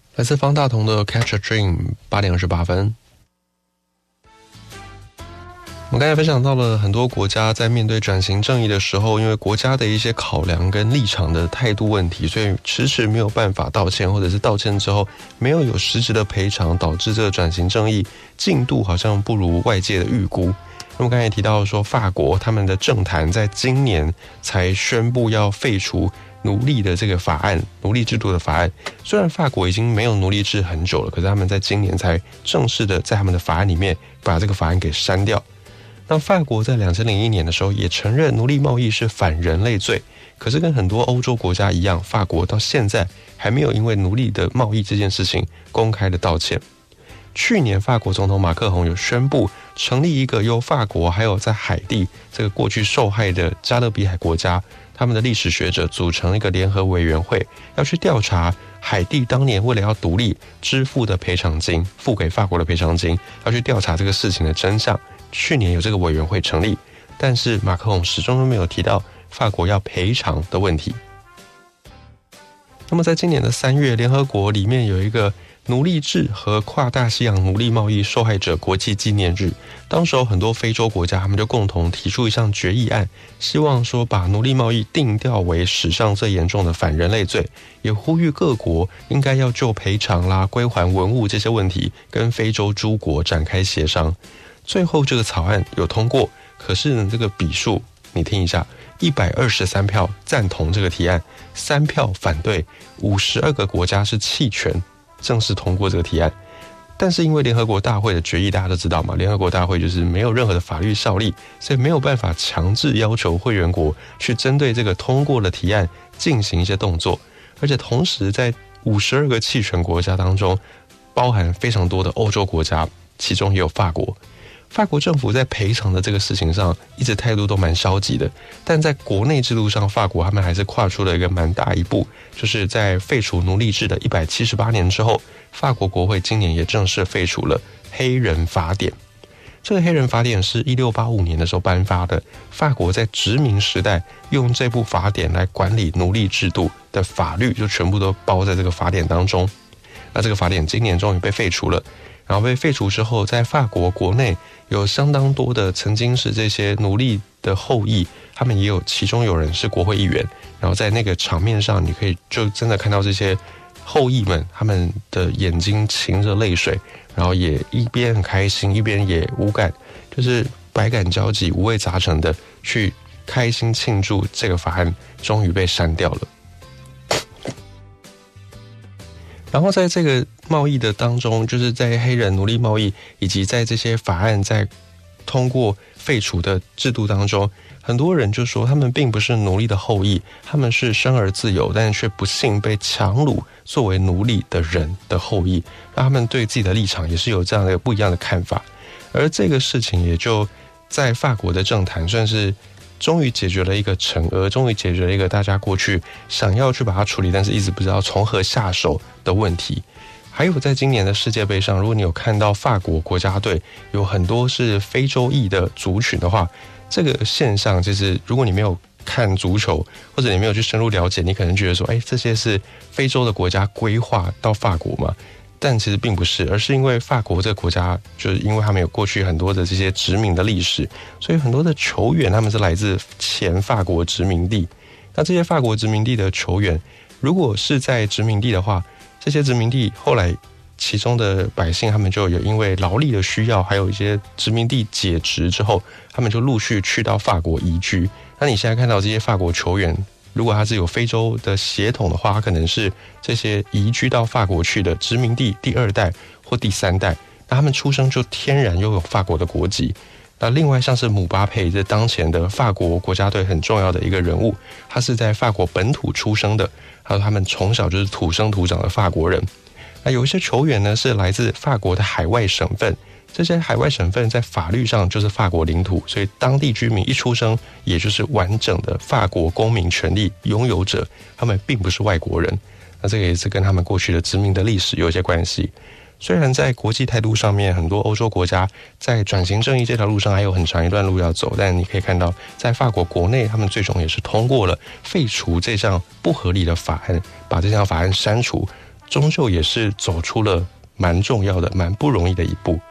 来自方大同的 Catch a Dream 8:28。我们刚才分享到了很多国家在面对转型正义的时候，因为国家的一些考量跟立场的态度问题，所以迟迟没有办法道歉，或者是道歉之后没有实质的赔偿，导致这个转型正义进度好像不如外界的预估。那么刚才也提到说，法国他们的政坛在今年才宣布要废除奴隶的这个法案，奴隶制度的法案。虽然法国已经没有奴隶制很久了，可是他们在今年才正式的在他们的法案里面把这个法案给删掉。那法国在2001年的时候也承认奴隶贸易是反人类罪，可是跟很多欧洲国家一样，法国到现在还没有因为奴隶的贸易这件事情公开的道歉。去年法国总统马克宏有宣布成立一个由法国还有在海地这个过去受害的加勒比海国家他们的历史学者组成一个联合委员会，要去调查海地当年为了要独立支付的赔偿金，付给法国的赔偿金，要去调查这个事情的真相。去年有这个委员会成立，但是马克宏始终都没有提到法国要赔偿的问题。那么在今年的3月，联合国里面有一个奴隶制和跨大西洋奴隶贸易受害者国际纪念日，当时很多非洲国家他们就共同提出一项决议案，希望说把奴隶贸易定调为史上最严重的反人类罪，也呼吁各国应该要就赔偿啦、归还文物这些问题跟非洲诸国展开协商。最后这个草案有通过，可是呢，这个比数你听一下，123票赞同这个提案，3票反对，52个国家是弃权正式通过这个提案。但是因为联合国大会的决议大家都知道嘛，联合国大会就是没有任何的法律效力，所以没有办法强制要求会员国去针对这个通过的提案进行一些动作。而且同时在52个弃权国家当中，包含非常多的欧洲国家，其中也有法国。法国政府在赔偿的这个事情上一直态度都蛮消极的，但在国内制度上，法国他们还是跨出了一个蛮大一步，就是在废除奴隶制的178年之后，法国国会今年也正式废除了黑人法典。这个黑人法典是1685年的时候颁发的，法国在殖民时代用这部法典来管理奴隶制度的法律就全部都包在这个法典当中。那这个法典今年终于被废除了，然后被废除之后，在法国国内有相当多的曾经是这些奴隶的后裔，他们也有其中有人是国会议员，然后在那个场面上你可以就真的看到这些后裔们他们的眼睛噙着泪水，然后也一边很开心一边也无感，就是百感交集五味杂陈的去开心庆祝这个法案终于被删掉了。然后在这个贸易的当中，就是在黑人奴隶贸易以及在这些法案在通过废除的制度当中，很多人就说他们并不是奴隶的后裔，他们是生而自由但是却不幸被强掳作为奴隶的人的后裔，让他们对自己的立场也是有这样的不一样的看法。而这个事情也就在法国的政坛算是终于解决了一个惩恶，终于解决了一个大家过去想要去把它处理但是一直不知道从何下手的问题。还有在今年的世界杯上，如果你有看到法国国家队有很多是非洲裔的族群的话，这个现象其实如果你没有看足球或者你没有去深入了解，你可能觉得说这些是非洲的国家规划到法国嘛，但其实并不是，而是因为法国这个国家就是因为他们有过去很多的这些殖民的历史，所以很多的球员他们是来自前法国殖民地。那这些法国殖民地的球员如果是在殖民地的话，这些殖民地后来其中的百姓他们就有因为劳力的需要，还有一些殖民地解职之后，他们就陆续去到法国移居。那你现在看到这些法国球员，如果他是有非洲的血统的话，他可能是这些移居到法国去的殖民地第2代或第3代，那他们出生就天然拥有法国的国籍。那另外像是姆巴佩，这当前的法国国家队很重要的一个人物，他是在法国本土出生的，还有他们从小就是土生土长的法国人。那有一些球员呢是来自法国的海外省份，这些海外省份在法律上就是法国领土，所以当地居民一出生也就是完整的法国公民权利拥有者，他们并不是外国人。那这个也是跟他们过去的殖民的历史有一些关系。虽然在国际态度上面，很多欧洲国家在转型正义这条路上还有很长一段路要走，但你可以看到在法国国内，他们最终也是通过了废除这项不合理的法案，把这项法案删除， 终究也是走出了蛮重要的、蛮不容易的一步。